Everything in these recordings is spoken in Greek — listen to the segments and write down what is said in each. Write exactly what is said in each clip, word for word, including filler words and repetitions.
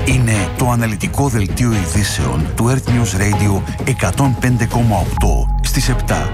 Είναι το αναλυτικό δελτίο ειδήσεων του Earth News Radio εκατόν πέντε κόμμα οκτώ στις επτά.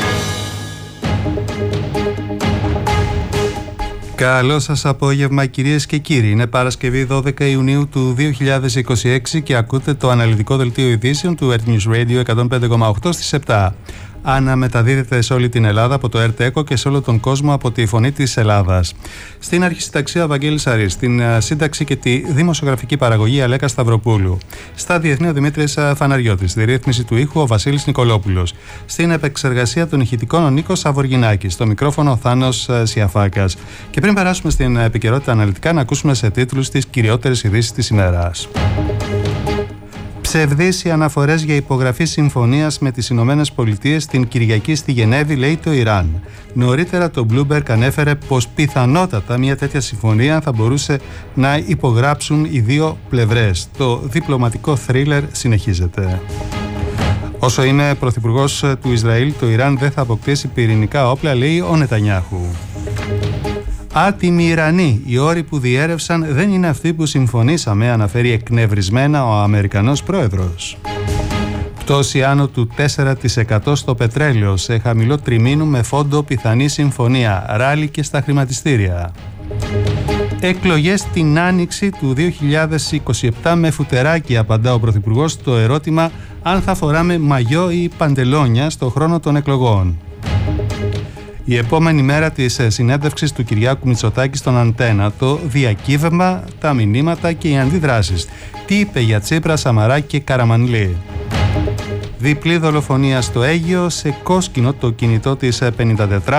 Καλό σας απόγευμα κυρίες και κύριοι. Είναι Παρασκευή δώδεκα Ιουνίου του δύο χιλιάδες είκοσι έξι και ακούτε το αναλυτικό δελτίο ειδήσεων του Earth News Radio εκατόν πέντε κόμμα οκτώ στις επτά. Αναμεταδίδεται σε όλη την Ελλάδα από το ΕΡΤ-ΕΚΟ και σε όλο τον κόσμο από τη Φωνή της Ελλάδας. Στην αρχισυνταξία ο Βαγγέλης Αρής, στην σύνταξη και τη δημοσιογραφική παραγωγή Αλέκα Σταυροπούλου. Στα διεθνή ο Δημήτρης Φαναριώτης, στη ρύθμιση του ήχου ο Βασίλης Νικολόπουλος. Στην επεξεργασία των ηχητικών ο Νίκος Σαβοργινάκης, στο μικρόφωνο ο Θάνος Σιαφάκας. Και πριν περάσουμε στην επικαιρότητα αναλυτικά, να ακούσουμε σε τίτλους τις κυριότερες ειδήσεις της ημέρας. Ψευδείς οι αναφορές για υπογραφή συμφωνίας με τις Ηνωμένες Πολιτείες την Κυριακή στη Γενέβη, λέει το Ιράν. Νωρίτερα το Bloomberg ανέφερε πως πιθανότατα μια τέτοια συμφωνία θα μπορούσε να υπογράψουν οι δύο πλευρές. Το διπλωματικό θρίλερ συνεχίζεται. Όσο είναι πρωθυπουργός του Ισραήλ, το Ιράν δεν θα αποκτήσει πυρηνικά όπλα, λέει ο Νετανιάχου. Άτιμοι Ιρανοί, οι όροι που διέρευσαν δεν είναι αυτοί που συμφωνήσαμε, αναφέρει εκνευρισμένα ο Αμερικανός πρόεδρος. Πτώση άνω του τέσσερα τοις εκατό στο πετρέλαιο, σε χαμηλό τριμήνου με φόντο πιθανή συμφωνία, ράλι και στα χρηματιστήρια. Εκλογές την άνοιξη του δύο χιλιάδες είκοσι επτά με φουτεράκι, απαντά ο Πρωθυπουργός στο ερώτημα αν θα φοράμε μαγιό ή παντελόνια στο χρόνο των εκλογών. Η επόμενη μέρα της συνέντευξης του Κυριάκου Μητσοτάκη στον Αντένα, το διακύβευμα, τα μηνύματα και οι αντιδράσεις. Τι είπε για Τσίπρα, Σαμαρά και Καραμανλή. Διπλή δολοφονία στο Αίγυο, σε κόσκινο το κινητό της πενήντα τετρά.